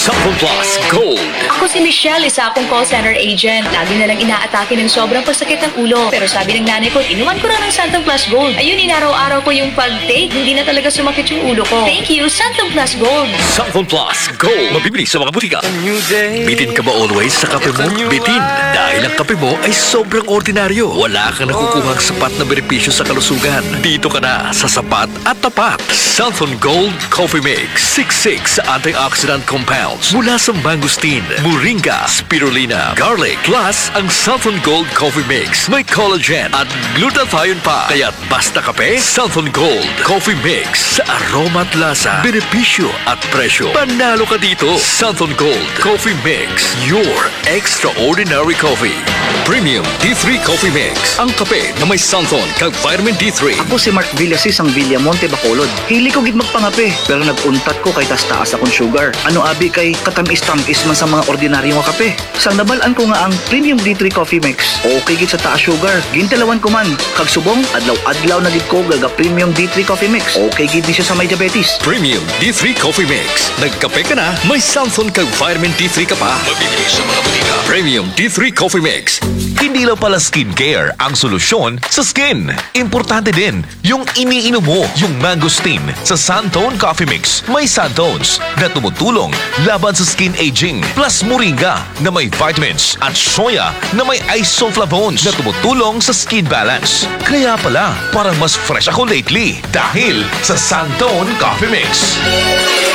Santon Plus Gold. Ako si Michelle, isa akong call center agent. Lagi na lang inaatake ng sobrang pagsakit ng ulo. Pero sabi ng nanay ko, inuman ko na ng Santon Plus Gold. Ayun, inaraw-araw ko yung pag-take. Hindi na talaga sumakit yung ulo ko. Thank you, Santon Plus Gold. Santon Plus Gold. Mabibili sa mga butika. Bitin ka ba always sa kape mo? Bitin. Dahil ang kape mo ay sobrang ordinaryo. Wala kang nakukuhang sapat na benepisyo sa kalusugan. Dito ka na sa sapat at tapat. Santon Gold Coffee Mix. 66 antioxidant compounds mula sa mangosteen, moringa, spirulina, garlic, plus ang Santon Gold Coffee Mix. May collagen at glutathione pa. Kaya't basta kape, Santon Gold Coffee Mix. Sa aroma at lasa, benepisyo at presyo. Panalo ka dito. Santon Gold Coffee Mix. Your extraordinary coffee. Premium D3 Coffee Mix. Ang kape na may Santon kag vitamin D3. Ako si Mark Villasis ang Villamonte Bacolod. Hili ko gid magpangape, pero nag-untat ko kay taas akong sugar. Ano abi kay katamis-tamis man sa mga ordinaryo nga kape. Sang nabalaan ko nga ang Premium D3 Coffee Mix. Okay gid sa taas sugar. Gintalawan ko man. Kag subong, adlaw-adlaw na gid ko gaga Premium D3 Coffee Mix. Okay gid di siya sa may diabetes. Premium D3 Coffee Mix. Nagkape ka na, may Santon kag vitamin D3 ka pa. Mabibili sa mga butika. Premium D3 Coffee Mix. Hindi lang pala skincare ang solusyon sa skin. Importante din yung iniinom mo, yung mangosteen sa Santon Coffee Mix. May Santones na tumutulong laban sa skin aging, plus moringa na may vitamins at soya na may isoflavones na tumutulong sa skin balance. Kaya pala, parang mas fresh ako lately dahil sa Santon Coffee Mix.